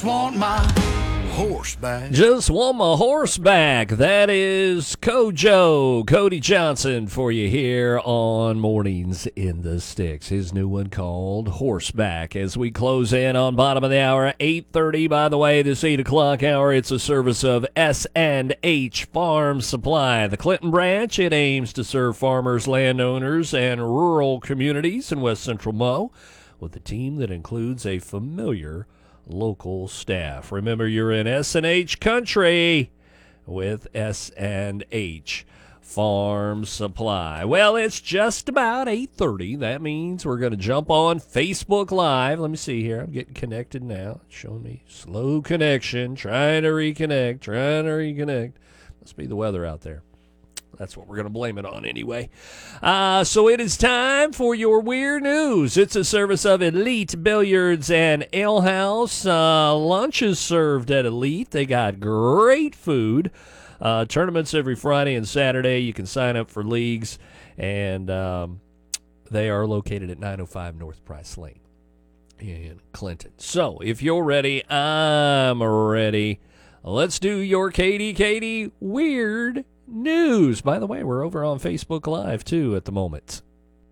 Want my horseback. Just want my horse back. That is Kojo, Cody Johnson, for you here on Mornings in the Sticks. His new one called Horseback. As we close in on bottom of the hour, 8:30. By the way, this 8 o'clock hour, it's a service of S&H Farm Supply. The Clinton branch, it aims to serve farmers, landowners, and rural communities in West Central Mo with a team that includes a familiar local staff. Remember, you're in S&H country with S&H Farm Supply. Well, it's just about 8:30. That means we're going to jump on Facebook Live. Let me see here. I'm getting connected now. It's showing me slow connection. Trying to reconnect. Must be the weather out there. That's what we're going to blame it on anyway. So it is time for your weird news. It's a service of Elite Billiards and Ale House. Lunch is served at Elite. They got great food. Tournaments every Friday and Saturday. You can sign up for leagues. And they are located at 905 North Price Lane in Clinton. So if you're ready, I'm ready. Let's do your Katie Weird News. By the way, we're over on Facebook Live, too, at the moment.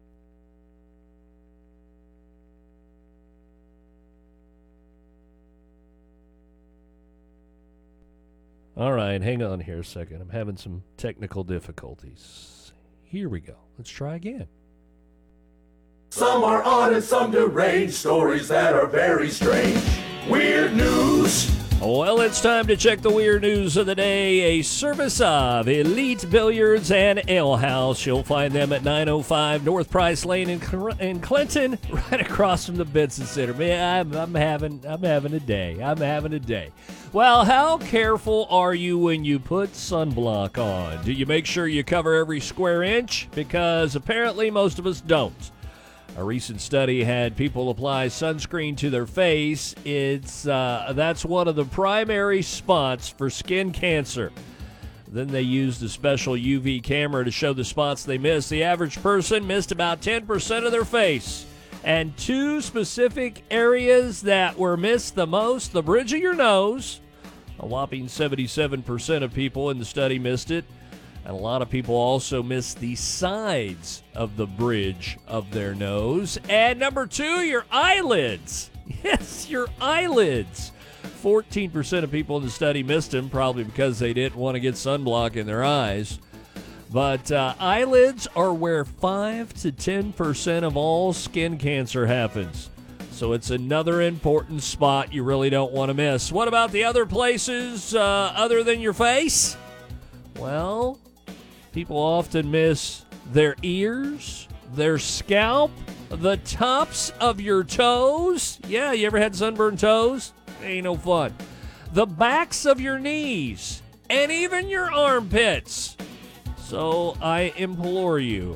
All right, hang on here a second. I'm having some technical difficulties. Here we go. Let's try again. Some are odd and some deranged, stories that are very strange. Weird news. Well, it's time to check the weird news of the day, a service of Elite Billiards and Ale House. You'll find them at 905 North Price Lane in Clinton, right across from the Benson Center. Man, I'm having a day. Well, how careful are you when you put sunblock on? Do you make sure you cover every square inch? Because apparently most of us don't. A recent study had people apply sunscreen to their face. That's one of the primary spots for skin cancer. Then they used a special UV camera to show the spots they missed. The average person missed about 10% of their face. And two specific areas that were missed the most, the bridge of your nose. A whopping 77% of people in the study missed it. And a lot of people also miss the sides of the bridge of their nose. And number two, your eyelids. Yes, your eyelids. 14% of people in the study missed them, probably because they didn't want to get sunblock in their eyes. But eyelids are where 5 to 10% of all skin cancer happens. So it's another important spot you really don't want to miss. What about the other places other than your face? Well, people often miss their ears, their scalp, the tops of your toes. Yeah, you ever had sunburned toes? Ain't no fun. The backs of your knees, and even your armpits. So I implore you,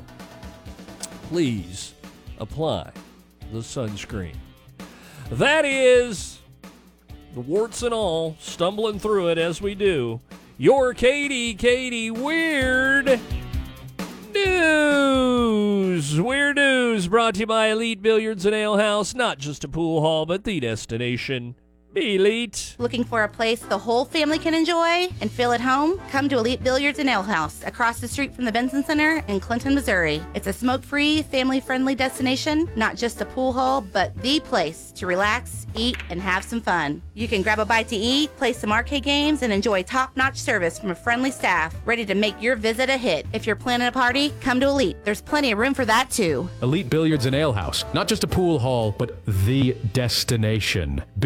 please apply the sunscreen. That is, the warts and all, stumbling through it as we do, your Katie Weird News. Weird News brought to you by Elite Billiards and Ale House. Not just a pool hall, but the destination. Be Elite. Looking for a place the whole family can enjoy and feel at home? Come to Elite Billiards and Ale House, across the street from the Benson Center in Clinton, Missouri. It's a smoke-free, family-friendly destination, not just a pool hall, but the place to relax, eat, and have some fun. You can grab a bite to eat, play some arcade games, and enjoy top-notch service from a friendly staff, ready to make your visit a hit. If you're planning a party, come to Elite. There's plenty of room for that, too. Elite Billiards and Ale House, not just a pool hall, but the destination.